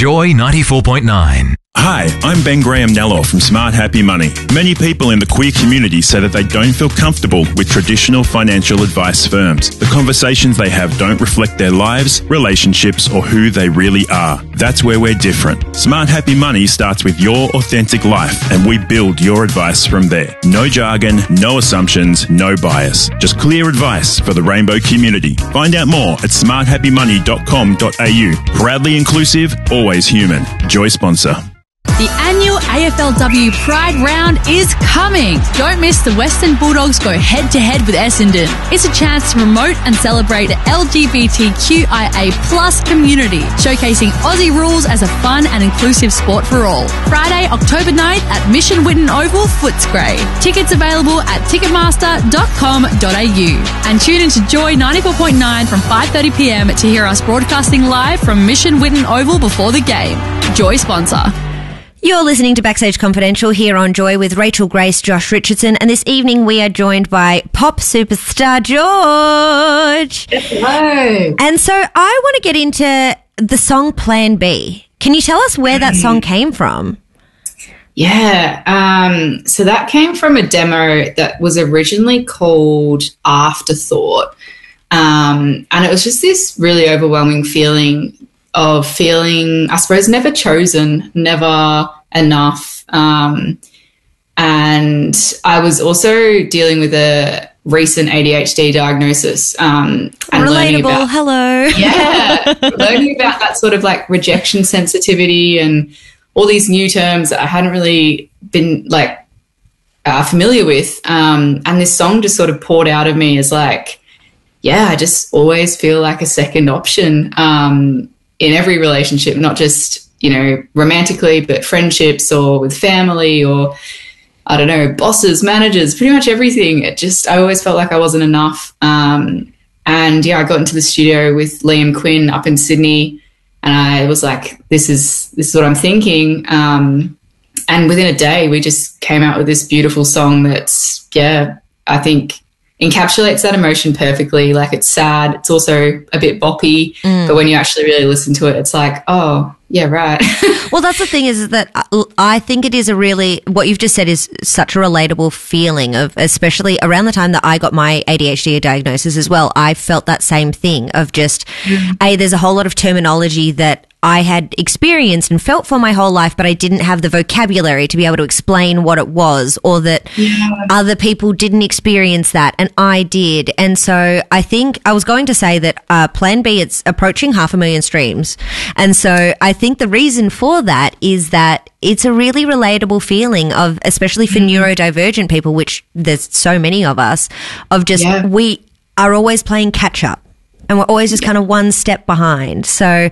Joy 94.9. Hi, I'm Ben Graham Nello from Smart Happy Money. Many people in the queer community say that they don't feel comfortable with traditional financial advice firms. The conversations they have don't reflect their lives, relationships, or who they really are. That's where we're different. Smart Happy Money starts with your authentic life, and we build your advice from there. No jargon, no assumptions, no bias. Just clear advice for the rainbow community. Find out more at smarthappymoney.com.au. Proudly inclusive, always human. Joy sponsor. The annual AFLW Pride Round is coming. Don't miss the Western Bulldogs go head-to-head with Essendon. It's a chance to promote and celebrate the LGBTQIA+ community, showcasing Aussie rules as a fun and inclusive sport for all. Friday, October 9th at Mission Whitten Oval, Footscray. Tickets available at ticketmaster.com.au. And tune into Joy 94.9 from 5:30pm to hear us broadcasting live from Mission Whitten Oval before the game. Joy sponsor. You're listening to Backstage Confidential here on Joy with Rachel Grace, Josh Richardson, and this evening we are joined by pop superstar George. Hello. And so I want to get into the song Plan B. Can you tell us where that song came from? Yeah, so that came from a demo that was originally called Afterthought, and it was just this really overwhelming feeling, I suppose, never chosen, never enough. And I was also dealing with a recent ADHD diagnosis. And relatable, hello. Yeah, learning about that sort of like rejection sensitivity and all these new terms that I hadn't really been familiar with. And this song just sort of poured out of me as like, yeah, I just always feel like a second option in every relationship, not just, romantically, but friendships or with family or, I don't know, bosses, managers, pretty much everything. I always felt like I wasn't enough. And yeah, I got into the studio with Liam Quinn up in Sydney and I was like, this is what I'm thinking. And within a day, we just came out with this beautiful song that's, yeah, I think encapsulates that emotion perfectly. Like, it's sad, it's also a bit boppy, but when you actually really listen to it, it's like, oh, yeah, right. Well, that's the thing is that I think it is what you've just said is such a relatable feeling of, especially around the time that I got my ADHD diagnosis as well, I felt that same thing of just, there's a whole lot of terminology that I had experienced and felt for my whole life, but I didn't have the vocabulary to be able to explain what it was, or that other people didn't experience that and I did. And so I think I was going to say that Plan B, it's approaching 500,000 streams. And so I think the reason for that is that it's a really relatable feeling of, especially for neurodivergent people, which there's so many of us, of just we are always playing catch up and we're always just kind of one step behind. So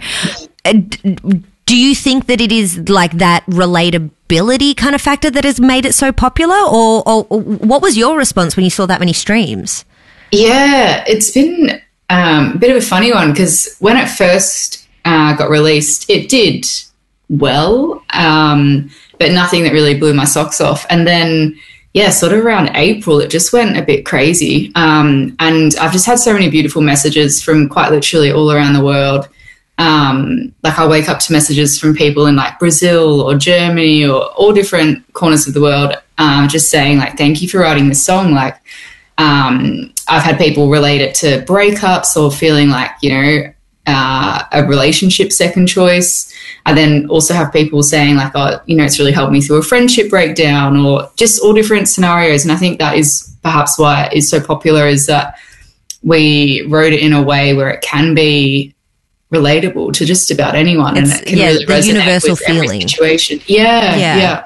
do you think that it is like that relatability kind of factor that has made it so popular, or what was your response when you saw that many streams? Yeah, it's been a bit of a funny one because when it first got released, it did well, but nothing that really blew my socks off. And then, yeah, sort of around April, it just went a bit crazy. And I've just had so many beautiful messages from quite literally all around the world. Like, I wake up to messages from people in like Brazil or Germany or all different corners of the world, just saying like, thank you for writing this song. Like, I've had people relate it to breakups or feeling like, a relationship second choice. I then also have people saying like, oh, it's really helped me through a friendship breakdown, or just all different scenarios. And I think that is perhaps why it is so popular, is that we wrote it in a way where it can be relatable to just about anyone, and it can really resonate universal with feeling. every situation. Yeah.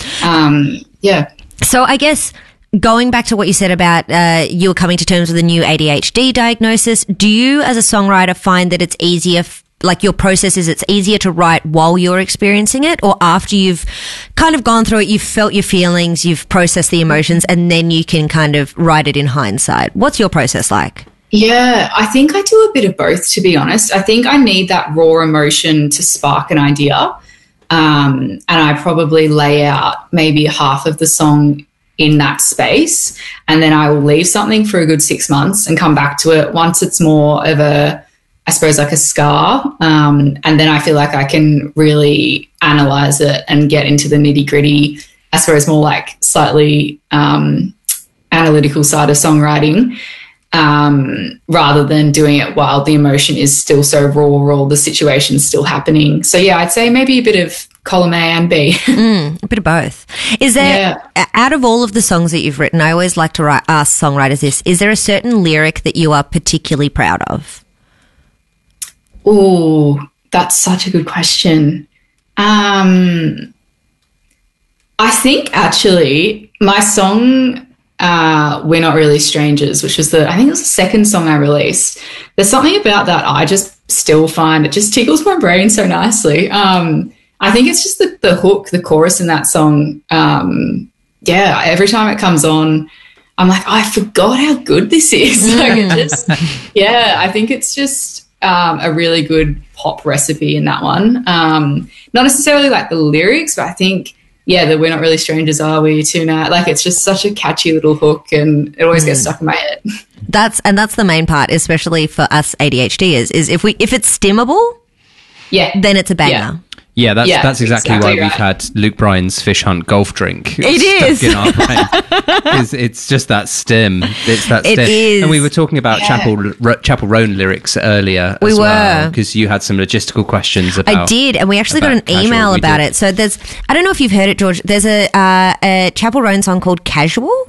So I guess going back to what you said about you were coming to terms with a new ADHD diagnosis, do you as a songwriter find that it's easier, like your process is it's easier to write while you're experiencing it, or after you've kind of gone through it, you've felt your feelings, you've processed the emotions, and then you can kind of write it in hindsight? What's your process like? Yeah, I think I do a bit of both, to be honest. I think I need that raw emotion to spark an idea. And I probably lay out maybe half of the song in that space, and then I will leave something for a good 6 months and come back to it once it's more of a I suppose, like a scar. And then I feel like I can really analyze it and get into the nitty gritty, I suppose, more like slightly analytical side of songwriting, rather than doing it while the emotion is still so raw or the situation's still happening. So, yeah, I'd say maybe a bit of column A and B. A bit of both. Is there, out of all of the songs that you've written, I always like to ask songwriters this, is there a certain lyric that you are particularly proud of? Oh, that's such a good question. I think actually my song, We're Not Really Strangers, which was I think it was the second song I released. There's something about that I just still find it just tickles my brain so nicely. I think it's just the hook, the chorus in that song. Every time it comes on, I'm like, I forgot how good this is. Like it just, I think it's just a really good pop recipe in that one. Not necessarily like the lyrics, but I think, the We're Not Really Strangers, Are We Tonight? Like it's just such a catchy little hook and it always gets stuck in my head. That's the main part, especially for us ADHDers, is if it's stimmable, then it's a banger. Yeah, that's exactly why right. we've had Luke Bryan's Fish Hunt golf drink. It is. In our brain. It's just that stim. It's that stim. It is. And we were talking about Chapel Roan lyrics earlier. We as were. well, because you had some logistical questions about. I did, and we actually got an email about it. So I don't know if you've heard it, George. There's a Chapel Roan song called Casual.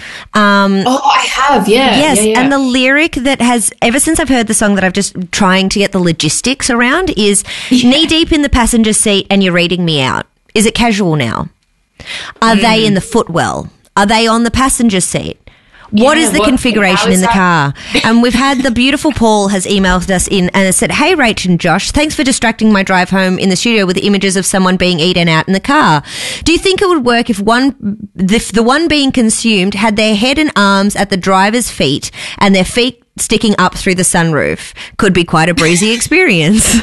I have, Yes, yeah. and the lyric that has, ever since I've heard the song that I've just trying to get the logistics around is knee deep in the passenger seat and you're reading me out. Is it casual now? Are they in the footwell? Are they on the passenger seat? What is the configuration in the car? And we've had the beautiful Paul has emailed us in and has said, hey, Rach and Josh, thanks for distracting my drive home in the studio with the images of someone being eaten out in the car. Do you think it would work if the one being consumed had their head and arms at the driver's feet and their feet sticking up through the sunroof? Could be quite a breezy experience.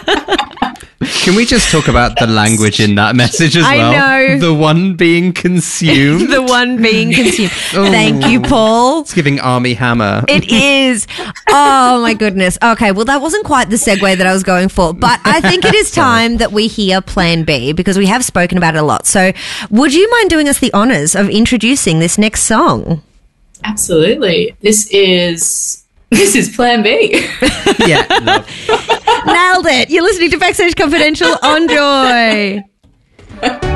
Can we just talk about the language in that message as well? I know. The one being consumed. The one being consumed. Thank you, Paul. It's giving Army Hammer. It is. Oh, my goodness. Okay, well, that wasn't quite the segue that I was going for, but I think it is time that we hear Plan B because we have spoken about it a lot. So would you mind doing us the honours of introducing this next song? Absolutely. This is Plan B. Yeah, love. Nailed it. You're listening to Backstage Confidential on Joy.